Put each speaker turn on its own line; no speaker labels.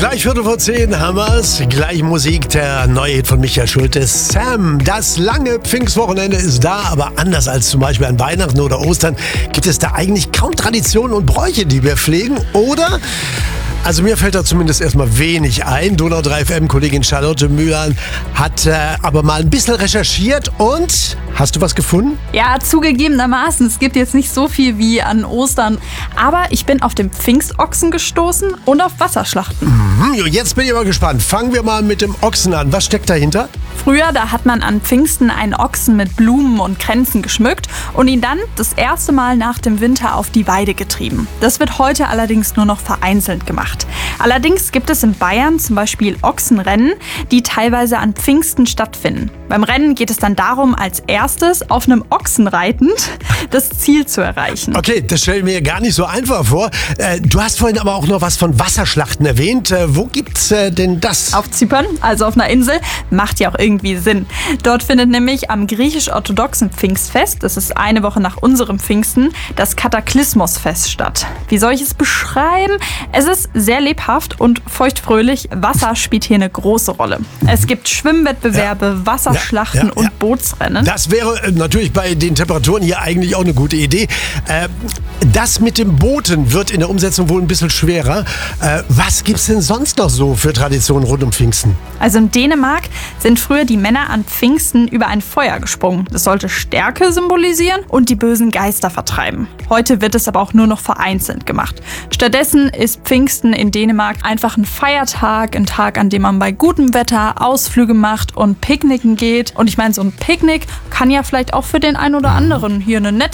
Gleich 10:15 haben wir's. Gleich Musik, der neue Hit von Michael Schulte, Sam. Das lange Pfingstwochenende ist da, aber anders als zum Beispiel an Weihnachten oder Ostern gibt es da eigentlich kaum Traditionen und Bräuche, die wir pflegen, oder? Also mir fällt da zumindest erstmal wenig ein. Donau 3 FM-Kollegin Charlotte Mühlern hat aber mal ein bisschen recherchiert und hast du was gefunden?
Ja, zugegebenermaßen. Es gibt jetzt nicht so viel wie an Ostern. Aber ich bin auf den Pfingstochsen gestoßen und auf Wasserschlachten.
Jetzt bin ich aber gespannt. Fangen wir mal mit dem Ochsen an. Was steckt dahinter?
Früher, da hat man an Pfingsten einen Ochsen mit Blumen und Kränzen geschmückt und ihn dann das erste Mal nach dem Winter auf die Weide getrieben. Das wird heute allerdings nur noch vereinzelt gemacht. Allerdings gibt es in Bayern zum Beispiel Ochsenrennen, die teilweise an Pfingsten stattfinden. Beim Rennen geht es dann darum, als erstes auf einem Ochsen reitend das Ziel zu erreichen.
Okay, das stelle ich mir gar nicht so einfach vor. Du hast vorhin aber auch noch was von Wasserschlachten erwähnt. Wo gibt's denn das?
Auf Zypern, also auf einer Insel, macht ja auch irgendwie Sinn. Dort findet nämlich am griechisch-orthodoxen Pfingstfest, das ist eine Woche nach unserem Pfingsten, das Kataklysmosfest statt. Wie soll ich es beschreiben? Es ist sehr lebhaft und feuchtfröhlich. Wasser spielt hier eine große Rolle. Es gibt Schwimmwettbewerbe, Wasserschlachten und Bootsrennen.
Das wäre natürlich bei den Temperaturen hier eigentlich auch eine gute Idee. Das mit dem Booten wird in der Umsetzung wohl ein bisschen schwerer. Was gibt's denn sonst noch so für Traditionen rund um Pfingsten?
Also in Dänemark sind früher die Männer an Pfingsten über ein Feuer gesprungen. Das sollte Stärke symbolisieren und die bösen Geister vertreiben. Heute wird es aber auch nur noch vereinzelt gemacht. Stattdessen ist Pfingsten in Dänemark einfach ein Feiertag, ein Tag, an dem man bei gutem Wetter Ausflüge macht und picknicken geht. Und ich meine, so ein Picknick kann ja vielleicht auch für den einen oder anderen hier eine nette